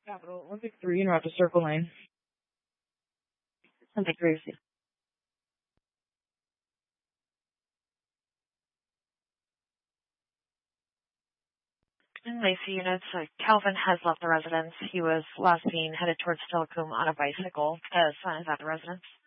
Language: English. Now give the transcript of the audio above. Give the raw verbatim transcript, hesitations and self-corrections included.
Capital, one six three, interrupt to Circle Lane. one six three. In Lacey units, uh, Calvin has left the residence. He was last seen headed towards Steilacoom on a bicycle. Uh, son is at the residence.